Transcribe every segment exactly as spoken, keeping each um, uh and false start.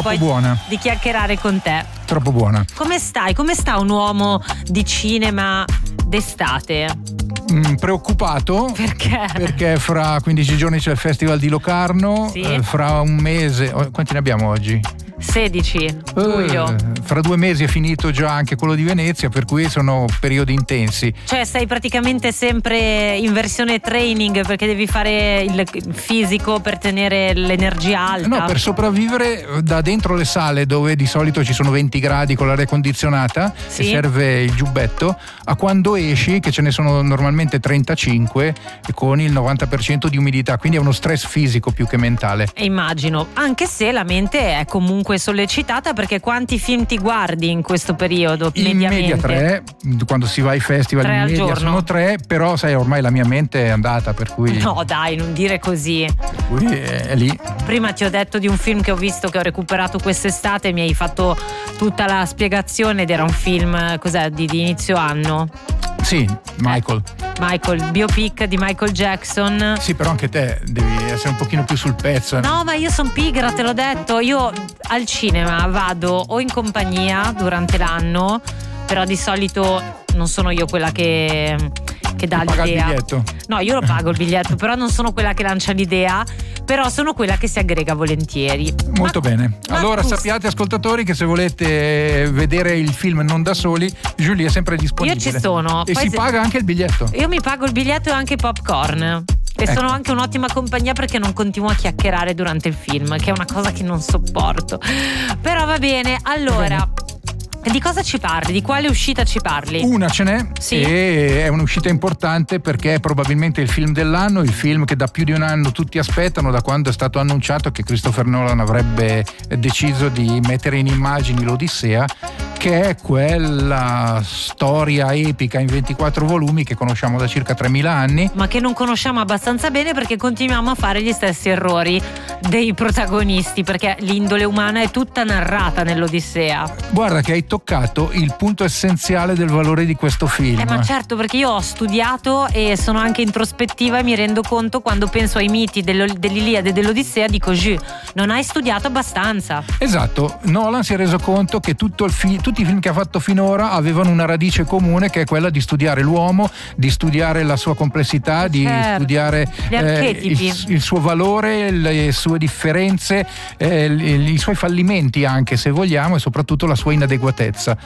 poi buona. di chiacchierare con te. Troppo buona. Come stai? Come sta un uomo di cinema d'estate? Mm, preoccupato. Perché? Perché fra quindici giorni c'è il Festival di Locarno, sì. eh, fra un mese, quanti ne abbiamo oggi? sedici luglio. Eh, fra due mesi è finito già anche quello di Venezia, per cui sono periodi intensi. Cioè sei praticamente sempre in versione training perché devi fare il fisico per tenere l'energia alta. No, per sopravvivere da dentro le sale dove di solito ci sono venti gradi con l'aria condizionata, sì. e serve il giubbetto, a quando esci, che ce ne sono normalmente trentacinque, con il novanta per cento di umidità, quindi è uno stress fisico più che mentale. E immagino, anche se la mente è comunque sollecitata, perché quanti film ti guardi in questo periodo? In mediamente? media tre, quando si va ai festival tre in al media giorno. sono tre, però sai ormai la mia mente è andata, per cui... No dai, non dire così. Per cui è lì. Prima ti ho detto di un film che ho visto, che ho recuperato quest'estate, mi hai fatto tutta la spiegazione ed era un film, cos'è, di, di inizio anno? Sì, Michael. Michael, il biopic di Michael Jackson. Sì, però anche te devi essere un pochino più sul pezzo. No, ma io sono pigra, te l'ho detto. Io al cinema vado o in compagnia durante l'anno, però di solito non sono io quella che, che dà Ti paga l'idea. il biglietto. No, io lo pago il biglietto, però non sono quella che lancia l'idea, però sono quella che si aggrega volentieri. Molto ma, bene. ma Allora tu... sappiate, ascoltatori, che se volete vedere il film non da soli, Julie è sempre disponibile. Io ci sono. E Poi si se... paga anche il biglietto. Io mi pago il biglietto e anche i popcorn. E ecco. sono anche un'ottima compagnia perché non continuo a chiacchierare durante il film, che è una cosa che non sopporto. Però va bene, allora... Va bene. Di cosa ci parli? Di quale uscita ci parli? Una ce n'è, sì. E è un'uscita importante perché è probabilmente il film dell'anno, il film che da più di un anno tutti aspettano, da quando è stato annunciato che Christopher Nolan avrebbe deciso di mettere in immagini l'Odissea, che è quella storia epica in ventiquattro volumi che conosciamo da circa tremila anni, ma che non conosciamo abbastanza bene perché continuiamo a fare gli stessi errori dei protagonisti, perché l'indole umana è tutta narrata nell'Odissea. Guarda che hai toccato il punto essenziale del valore di questo film. Eh ma certo, perché io ho studiato e sono anche introspettiva e mi rendo conto, quando penso ai miti dell'Iliade e dell'Odissea, dico giù, non hai studiato abbastanza. Esatto, Nolan si è reso conto che tutto il fi- tutti i film che ha fatto finora avevano una radice comune, che è quella di studiare l'uomo, di studiare la sua complessità, di certo. studiare eh, il, il suo valore, le sue differenze, eh, i, i suoi fallimenti anche, se vogliamo, e soprattutto la sua inadeguatezza.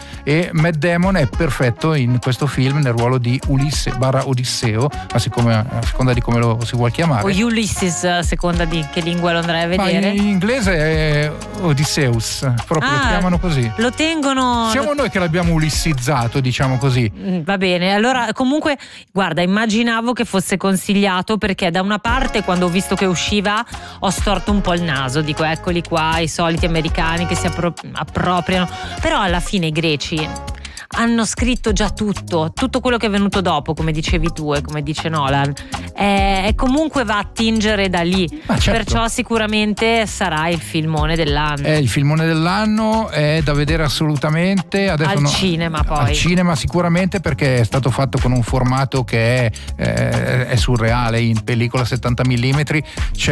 E Matt Damon è perfetto in questo film nel ruolo di Ulisse barra Odisseo, a, siccome, a seconda di come lo si vuol chiamare, o Ulysses, a seconda di che lingua lo andrai a vedere. ma in inglese è Odysseus, proprio ah, lo chiamano così, lo tengono, siamo noi che l'abbiamo ulissizzato, diciamo così. Va bene, allora comunque guarda, immaginavo che fosse consigliato, perché da una parte quando ho visto che usciva ho storto un po' il naso, dico eccoli qua i soliti americani che si appro- appropriano, però alla fine i greci hanno scritto già tutto, tutto quello che è venuto dopo, come dicevi tu e come dice Nolan, e, e comunque va a tingere da lì. Ah, certo. Perciò sicuramente sarà il filmone dell'anno. È il filmone dell'anno, è da vedere assolutamente. Adesso al no, cinema poi. Al cinema sicuramente, perché è stato fatto con un formato che è, eh, è surreale, in pellicola settanta millimetri,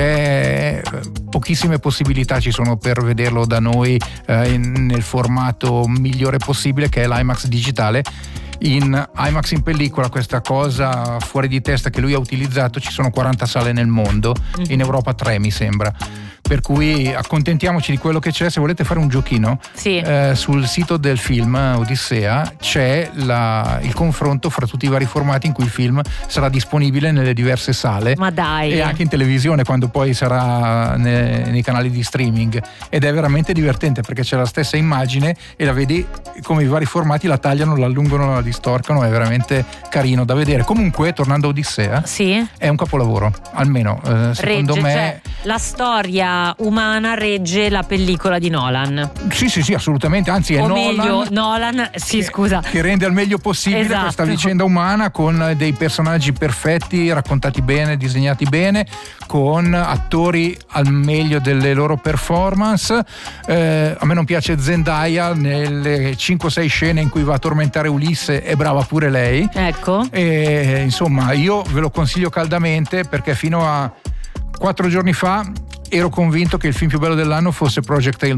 c'è pochissime possibilità ci sono per vederlo da noi eh, in, nel formato migliore possibile, che è l'IMAX digitale. In IMAX in pellicola, questa cosa fuori di testa che lui ha utilizzato, ci sono quaranta sale nel mondo, mm-hmm. in Europa tre mi sembra, per cui accontentiamoci di quello che c'è. Se volete fare un giochino, sì. eh, sul sito del film Odissea c'è la, il confronto fra tutti i vari formati in cui il film sarà disponibile nelle diverse sale, ma dai, e anche in televisione quando poi sarà nei, nei canali di streaming, ed è veramente divertente perché c'è la stessa immagine e la vedi come i vari formati la tagliano, la allungano, la distorcono, è veramente carino da vedere. Comunque, tornando a Odissea, sì. è un capolavoro, almeno eh, secondo regge, me, cioè, la storia umana regge la pellicola di Nolan. Sì sì sì, assolutamente, anzi è o Nolan, meglio Nolan sì che, scusa che rende al meglio possibile esatto. questa vicenda umana, con dei personaggi perfetti, raccontati bene, disegnati bene, con attori al meglio delle loro performance. Eh, a me non piace Zendaya, nelle cinque sei scene in cui va a tormentare Ulisse è brava pure lei, ecco, e insomma io ve lo consiglio caldamente, perché fino a quattro giorni fa ero convinto che il film più bello dell'anno fosse Project Hail